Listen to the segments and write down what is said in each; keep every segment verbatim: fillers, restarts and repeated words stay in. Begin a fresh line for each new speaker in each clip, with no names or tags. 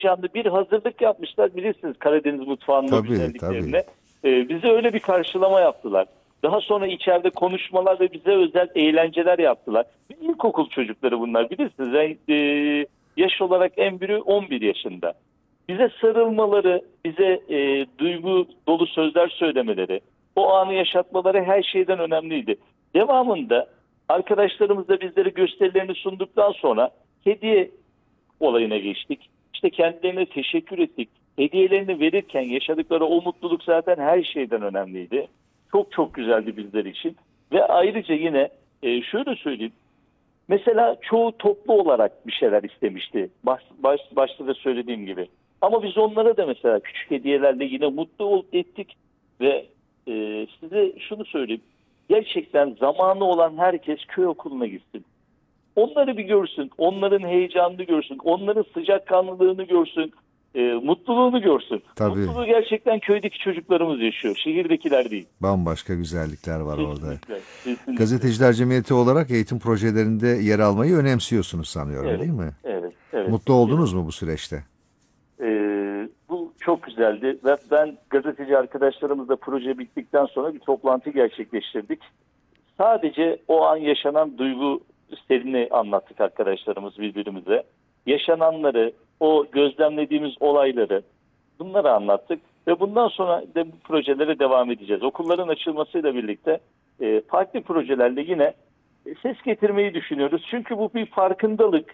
canlı bir hazırlık yapmışlar. Bilirsiniz Karadeniz mutfağının o
Tabii, tabii.
güzelliklerine. E, bize öyle bir karşılama yaptılar. Daha sonra içeride konuşmalar ve bize özel eğlenceler yaptılar. İlkokul çocukları bunlar, bilirsiniz. Yani, e, yaş olarak en büyüğü on bir yaşında. Bize sarılmaları, bize e, duygu dolu sözler söylemeleri, o anı yaşatmaları her şeyden önemliydi. Devamında arkadaşlarımız da bizlere gösterilerini sunduktan sonra hediye olayına geçtik. İşte kendilerine teşekkür ettik. Hediyelerini verirken yaşadıkları o mutluluk zaten her şeyden önemliydi. Çok çok güzeldi bizler için. Ve ayrıca yine e, şöyle söyleyeyim. Mesela çoğu toplu olarak bir şeyler istemişti. Baş, baş, başta da söylediğim gibi. Ama biz onlara da mesela küçük hediyelerle yine mutlu ol, ettik. Ve e, size şunu söyleyeyim. Gerçekten zamanı olan herkes köy okuluna gitsin. Onları bir görsün. Onların heyecanını görsün. Onların sıcakkanlılığını görsün. E, mutluluğunu görsün.
Tabii.
Mutluluğu gerçekten köydeki çocuklarımız yaşıyor. Şehirdekiler değil.
Bambaşka güzellikler var orada.
Kesinlikle. Kesinlikle.
Gazeteciler Cemiyeti olarak eğitim projelerinde yer almayı önemsiyorsunuz sanıyorum,
Evet,
değil mi?
evet, evet.
Mutlu oldunuz mu bu süreçte?
Ee, bu çok güzeldi ve ben gazeteci arkadaşlarımızla proje bittikten sonra bir toplantı gerçekleştirdik. Sadece o an yaşanan duygu serini anlattık arkadaşlarımız birbirimize. Yaşananları, o gözlemlediğimiz olayları, bunları anlattık ve bundan sonra de bu projelere devam edeceğiz. Okulların açılmasıyla birlikte e, farklı projelerle yine e, ses getirmeyi düşünüyoruz. Çünkü bu bir farkındalık.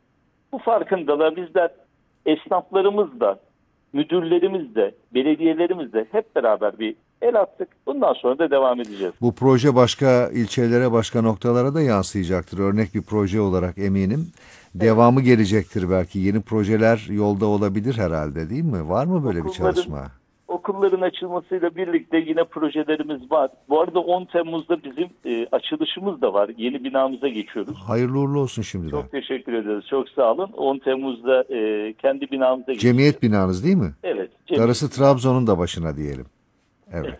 Bu farkındalığa bizler esnaflarımız da, müdürlerimiz de, belediyelerimiz de hep beraber bir el attık. Bundan sonra da devam edeceğiz.
Bu proje başka ilçelere, başka noktalara da yansıyacaktır. Örnek bir proje olarak eminim. Devamı gelecektir belki. Yeni projeler yolda olabilir herhalde, değil mi? Var mı böyle bir
Okulların,
çalışma?
okulların açılmasıyla birlikte yine projelerimiz var. Bu arada on Temmuz'da bizim e, açılışımız da var. Yeni binamıza geçiyoruz.
Hayırlı uğurlu olsun şimdiden.
Çok teşekkür ederiz. Çok sağ olun. on Temmuz'da e, kendi binamıza geçeceğiz.
Cemiyet binanız değil mi?
Evet. Cemiyet.
Darısı Trabzon'un da başına diyelim. Evet.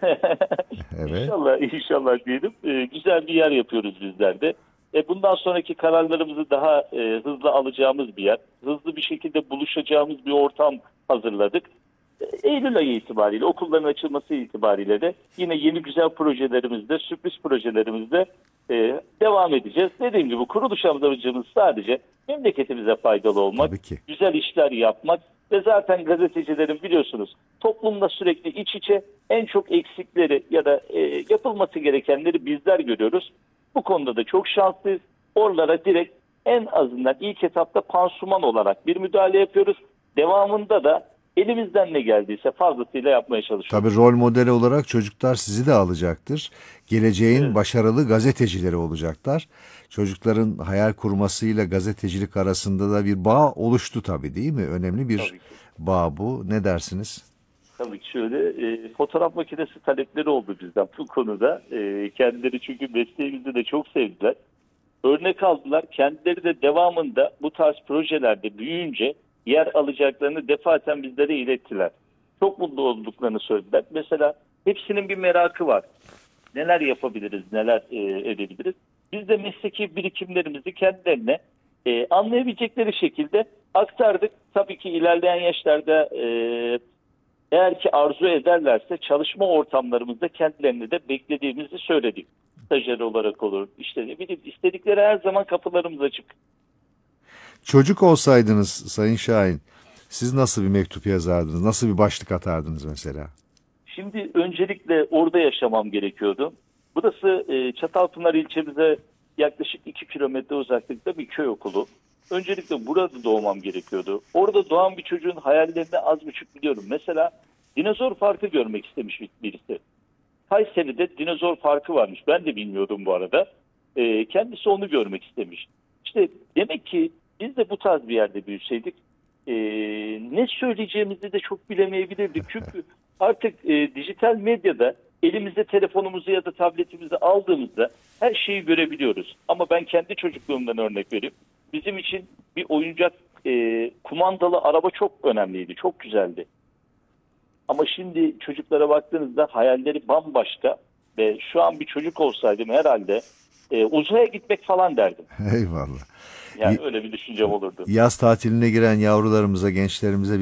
Evet.
İnşallah, inşallah diyelim. E, güzel bir yer yapıyoruz bizler de. E, bundan sonraki kararlarımızı daha e, hızlı alacağımız bir yer. Hızlı bir şekilde buluşacağımız bir ortam hazırladık. E, Eylül ayı itibariyle, okulların açılması itibariyle de yine yeni güzel projelerimizde, sürpriz projelerimizde e, devam edeceğiz. Dediğim gibi kuruluş amacımız sadece memleketimize faydalı olmak,
Tabii ki.
güzel işler yapmak ve zaten gazetecilerin biliyorsunuz toplumla sürekli iç içe, en çok eksikleri ya da e, yapılması gerekenleri bizler görüyoruz. Bu konuda da çok şanslıyız. Oralara direkt en azından ilk etapta pansuman olarak bir müdahale yapıyoruz. Devamında da elimizden ne geldiyse fazlasıyla yapmaya çalışıyoruz.
Tabii rol modeli olarak çocuklar sizi de alacaktır. Geleceğin
Evet.
başarılı gazetecileri olacaklar. Çocukların hayal kurmasıyla gazetecilik arasında da bir bağ oluştu tabii, değil mi? Önemli bir
Tabii ki.
bağ bu. Ne dersiniz?
Tabii ki şöyle e, fotoğraf makinesi talepleri oldu bizden bu konuda. E, kendileri çünkü mesleğimizi de çok sevdiler. Örnek aldılar. Kendileri de devamında bu tarz projelerde büyüyünce yer alacaklarını defaten bizlere ilettiler. Çok mutlu olduklarını söylediler. Mesela hepsinin bir merakı var. Neler yapabiliriz, neler e, edebiliriz. Biz de mesleki birikimlerimizi kendilerine e, anlayabilecekleri şekilde aktardık. Tabii ki ilerleyen yaşlarda e, eğer ki arzu ederlerse çalışma ortamlarımızda kendilerini de beklediğimizi söyledik. Stajyer olarak olur. İşte ne bileyim, istedikleri her zaman kapılarımız açık.
Çocuk olsaydınız Sayın Şahin, siz nasıl bir mektup yazardınız? Nasıl bir başlık atardınız mesela?
Şimdi öncelikle orada yaşamam gerekiyordu. Burası e, Çatalpınar ilçemize yaklaşık iki kilometre uzaklıkta bir köy okulu. Öncelikle burada doğmam gerekiyordu. Orada doğan bir çocuğun hayallerini az buçuk biliyorum. Mesela dinozor parkı görmek istemiş birisi. Kayseri'de dinozor parkı varmış. Ben de bilmiyordum bu arada. E, kendisi onu görmek istemiş. İşte demek ki biz de bu tarz bir yerde büyüseydik e, ne söyleyeceğimizi de çok bilemeyebilirdik. Çünkü artık e, dijital medyada elimizde telefonumuzu ya da tabletimizi aldığımızda her şeyi görebiliyoruz. Ama ben kendi çocukluğumdan örnek vereyim. Bizim için bir oyuncak e, kumandalı araba çok önemliydi, çok güzeldi. Ama şimdi çocuklara baktığınızda hayalleri bambaşka ve şu an bir çocuk olsaydım herhalde e, uzaya gitmek falan derdim.
Eyvallah.
Yani öyle bir düşüncem olurdu.
Yaz tatiline giren yavrularımıza, gençlerimize